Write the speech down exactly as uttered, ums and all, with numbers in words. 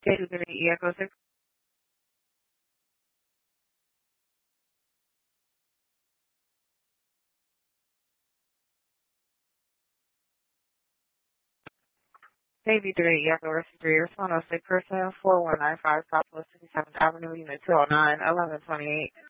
K two three Echo six. K V three Echo three. Respond on sick person four one nine five Southwest sixty-seventh Avenue, Unit two oh nine, eleven twenty-eight.